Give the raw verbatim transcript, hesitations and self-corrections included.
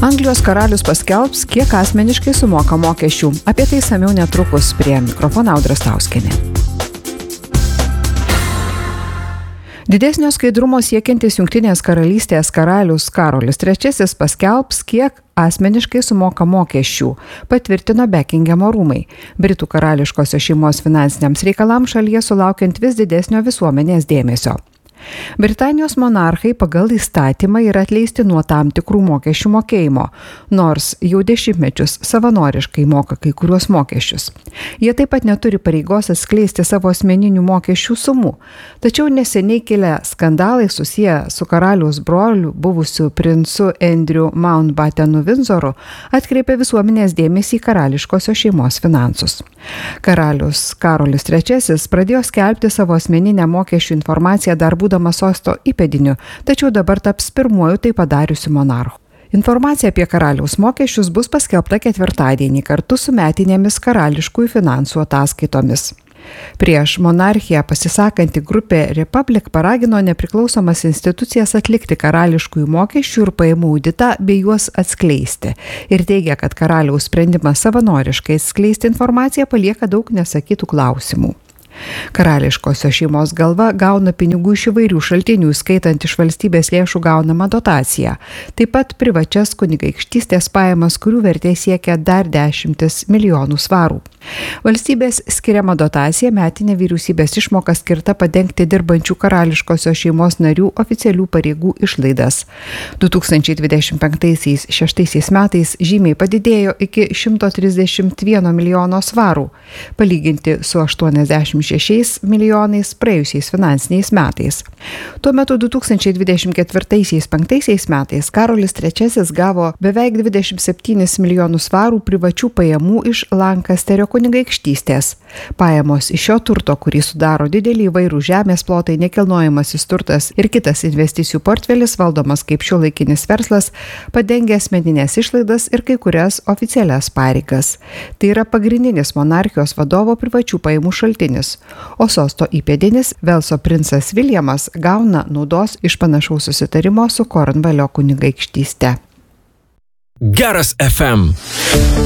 Anglijos karalius paskelbs, kiek asmeniškai sumoka mokesčių. Apie tai samiau netrukus. Prie mikrofono Audra Stauskienė. Didesnio skaidrumo siekiantis Jungtinės karalystės karalius Karolis trečiasis paskelbs, kiek asmeniškai sumoka mokesčių, patvirtino Bekingemo rūmai. Britų karališkosios šeimos finansiniams reikalams šalyje sulaukiant vis didesnio visuomenės dėmesio. Britanijos monarchai pagal įstatymą yra atleisti nuo tam tikrų mokesčių mokėjimo, nors jau dešimtmečius savanoriškai moka kai kuriuos mokesčius. Jie taip pat neturi pareigos atskleisti savo asmeninių mokesčių sumų. Tačiau neseniai kilę skandalai susiję su karaliaus broliu, buvusiu princu Andrew Mountbattenu Windzoru, atkreipė visuomenės dėmesį į karališkosios šeimos finansus. Karalius Karolis trečiasis pradėjo skelbti savo asmeninę mokesčių informaciją dar būdamas sosto įpėdiniu, tačiau dabar taps pirmuoju tai padariusiu monarchu. Informacija apie karaliaus mokesčius bus paskelbta ketvirtadienį kartu su metinėmis karališkųjų finansų ataskaitomis. Prieš monarchiją pasisakanti grupė Republic paragino nepriklausomas institucijas atlikti karališkųjų mokesčių ir pajamų auditą bei juos atskleisti ir teigia, kad karaliaus sprendimas savanoriškai atskleisti informaciją palieka daug nesakytų klausimų. Karališkosios šeimos galva gauna pinigų iš įvairių šaltinių, skaitant iš valstybės lėšų gaunamą dotaciją, taip pat privačias kunigaikštystės pajamas, kurių vertė siekia dar dešimtis milijonų svarų. Valstybės skiriama dotacija metinė vyriausybės išmoka skirta padengti dirbančių karališkosios šeimos narių oficialių pareigų išlaidas. du tūkstančiai dvidešimt penktais-šeštaisiais metais žymiai padidėjo iki šimto trisdešimt vieno milijono svarų, palyginti su aštuoniasdešimt šešiais milijonais praėjusiais finansiniais metais. Tuo metu du tūkstančiai dvidešimt ketvirtaisiais-penktaisiais metais Karolis trečiasis gavo beveik dvidešimt septynis milijonus svarų privačių pajamų iš Lankasterio kunigaikštystės. Pajamos iš šio turto, kurį sudaro didelį įvairių žemės plotai, nekilnojamasis turtas ir kitas investicijų portfelis valdomas kaip šiuolaikinis verslas, padengia asmeninės išlaidas ir kai kurias oficialias pareigas. Tai yra pagrindinis monarchijos vadovo privačių pajamų šaltinis, o sosto įpėdinis Velso princas Viljamas gauna naudos iš panašaus susitarimo su Kornvalio kunigaikštyste. Geras F M.